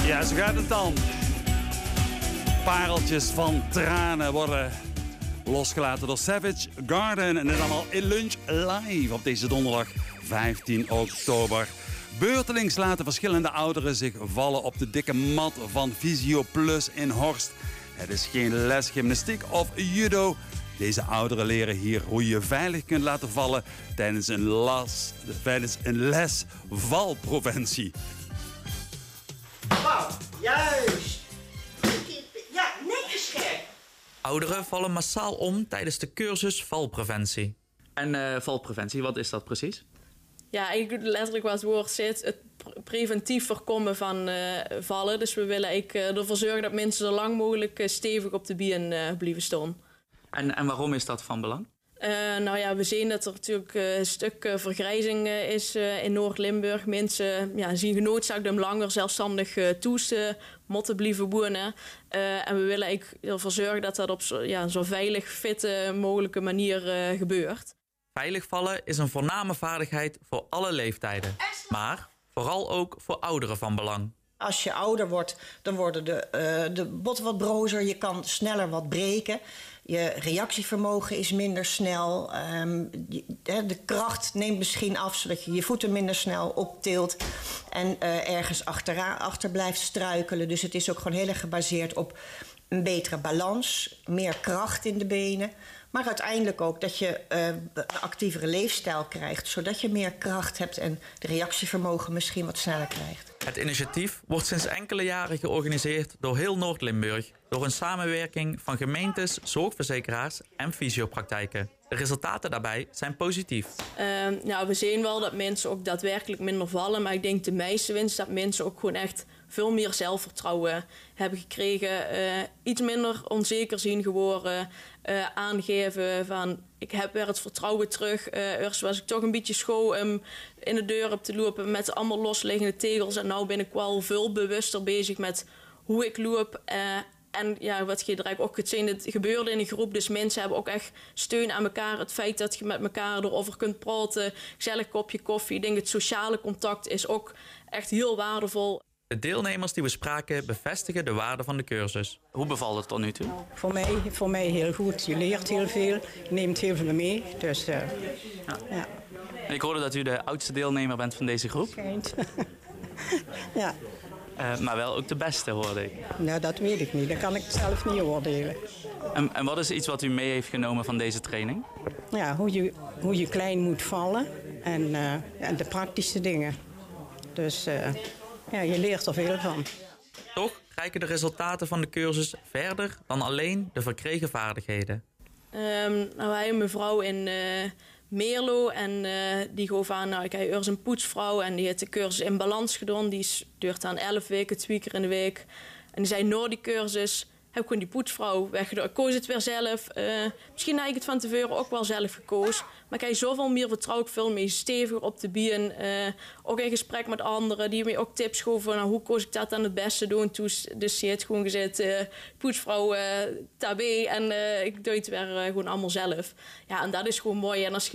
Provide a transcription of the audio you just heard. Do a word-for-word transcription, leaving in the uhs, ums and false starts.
Ja, zo gaat het dan. Pareltjes van tranen worden losgelaten door Savage Garden. En dit allemaal in Lunch Live op deze donderdag vijftien oktober. Beurtelings laten verschillende ouderen zich vallen op de dikke mat van Physio Plus in Horst. Het is geen les gymnastiek of judo. Deze ouderen leren hier hoe je veilig kunt laten vallen tijdens een, las, tijdens een les valpreventie. Wauw, juist. Ja, netjes scherp. Ouderen vallen massaal om tijdens de cursus valpreventie. En uh, valpreventie, wat is dat precies? Ja, eigenlijk letterlijk wat het woord zit. Het preventief voorkomen van uh, vallen. Dus we willen eigenlijk, uh, ervoor zorgen dat mensen zo lang mogelijk uh, stevig op de been uh, blijven staan. En, en waarom is dat van belang? Uh, nou ja, we zien dat er natuurlijk uh, een stuk uh, vergrijzing uh, is uh, in Noord-Limburg. Mensen ja, zien genoodzaakt om langer zelfstandig uh, thuis uh, moeten blijven wonen. Uh, en we willen eigenlijk ervoor zorgen dat dat op zo, ja, zo veilig, fitte mogelijke manier uh, gebeurt. Veilig vallen is een voorname vaardigheid voor alle leeftijden. Maar vooral ook voor ouderen van belang. Als je ouder wordt, dan worden de, uh, de botten wat brozer. Je kan sneller wat breken. Je reactievermogen is minder snel. Um, je, de kracht neemt misschien af, zodat je je voeten minder snel optilt. En uh, ergens achteraan, achter blijft struikelen. Dus het is ook gewoon heel erg gebaseerd op een betere balans. Meer kracht in de benen. Maar uiteindelijk ook dat je uh, een actievere leefstijl krijgt. Zodat je meer kracht hebt en de reactievermogen misschien wat sneller krijgt. Het initiatief wordt sinds enkele jaren georganiseerd door heel Noord-Limburg. Door een samenwerking van gemeentes, zorgverzekeraars en fysiopraktijken. De resultaten daarbij zijn positief. Uh, nou, we zien wel dat mensen ook daadwerkelijk minder vallen. Maar ik denk de meeste winst dat mensen ook gewoon echt veel meer zelfvertrouwen hebben gekregen. Uh, iets minder onzeker zien geworden. Uh, aangeven van ik heb weer het vertrouwen terug. Uh, eerst was ik toch een beetje schoo um, in de deur op te lopen met allemaal losliggende tegels. En nu ben ik wel veel bewuster bezig met hoe ik loop. Uh, En ja, wat je er ook kunt zien, het gebeurde in een groep. Dus mensen hebben ook echt steun aan elkaar. Het feit dat je met elkaar erover kunt praten. Gezellig kopje koffie. Ik denk het sociale contact is ook echt heel waardevol. De deelnemers die we spraken bevestigen de waarde van de cursus. Hoe bevalt het tot nu toe? Voor mij, voor mij heel goed. Je leert heel veel. Je neemt heel veel mee. Dus, uh, ja. Ja. En ik hoorde dat u de oudste deelnemer bent van deze groep. Schijnt. Ja. Uh, maar wel ook de beste, hoorde ik. Nou, dat weet ik niet. Dat kan ik zelf niet oordelen. En, en wat is iets wat u mee heeft genomen van deze training? Ja, hoe je, hoe je klein moet vallen. En, uh, en de praktische dingen. Dus uh, ja, je leert er veel van. Toch reiken de resultaten van de cursus verder dan alleen de verkregen vaardigheden. Um, nou, wij een mevrouw in uh, Meerlo en uh, die gaf aan, nou, ik heb eerst een poetsvrouw en die heeft de cursus in balans gedaan. Die duurt aan elf weken, twee keer in de week. En die zei, na die cursus heb ik gewoon die poetsvrouw weggedaan. Ik koos het weer zelf. Uh, misschien had ik het van tevoren ook wel zelf gekozen. Maar ik heb zoveel meer vertrouwen, veel meer steviger op de been. Uh, ook in gesprek met anderen die me ook tips gaven. Nou, hoe koos ik dat dan het beste doen? Toen, dus ze heeft gewoon gezegd, uh, poetsvrouw uh, tabé. En uh, ik doe het weer uh, gewoon allemaal zelf. Ja, en dat is gewoon mooi. En als